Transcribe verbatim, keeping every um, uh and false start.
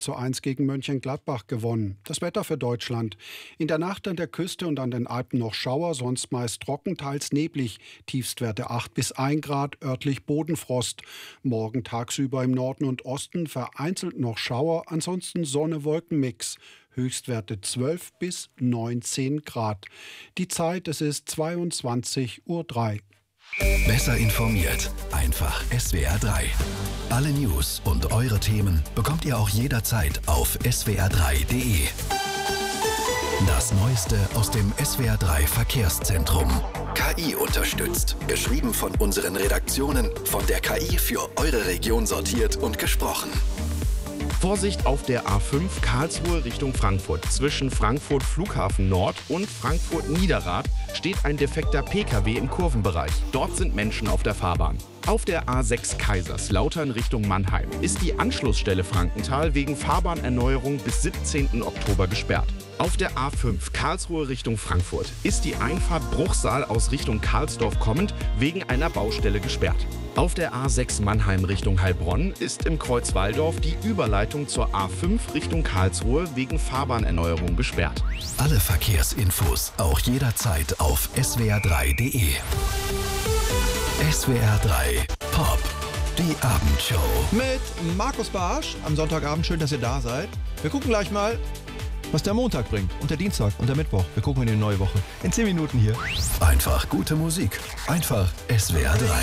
zu eins gegen Mönchengladbach gewonnen. Das Wetter für Deutschland. In der Nacht an der Küste und an den Alpen noch Schauer, sonst meist trocken, teils neblig. Tiefstwerte acht bis ein Grad, örtlich Bodenfrost. Morgen tagsüber im Norden und Osten vereinzelt noch Schauer, ansonsten Sonne-Wolken-Mix. Höchstwerte zwölf bis neunzehn Grad. Die Zeit, es ist zweiundzwanzig Uhr drei. Besser informiert, einfach S W R drei. Alle News und eure Themen bekommt ihr auch jederzeit auf S W R drei Punkt D E. Das Neueste aus dem S W R drei Verkehrszentrum. K I unterstützt. Geschrieben von unseren Redaktionen, von der K I für eure Region sortiert und gesprochen. Vorsicht auf der A fünf Karlsruhe Richtung Frankfurt. Zwischen Frankfurt Flughafen Nord und Frankfurt Niederrad steht ein defekter P K W im Kurvenbereich. Dort sind Menschen auf der Fahrbahn. Auf der A sechs Kaiserslautern Richtung Mannheim ist die Anschlussstelle Frankenthal wegen Fahrbahnerneuerung bis siebzehnten Oktober gesperrt. Auf der A fünf Karlsruhe Richtung Frankfurt ist die Einfahrt Bruchsal aus Richtung Karlsdorf kommend wegen einer Baustelle gesperrt. Auf der A sechs Mannheim Richtung Heilbronn ist im Kreuz Walldorf die Überleitung zur A fünf Richtung Karlsruhe wegen Fahrbahnerneuerung gesperrt. Alle Verkehrsinfos auch jederzeit auf S W R drei Punkt D E. S W R drei Pop, die Abendshow. Mit Markus Barsch am Sonntagabend. Schön, dass ihr da seid. Wir gucken gleich mal, was der Montag bringt und der Dienstag und der Mittwoch. Wir gucken in die neue Woche. In zehn Minuten hier. Einfach gute Musik. Einfach S W R drei.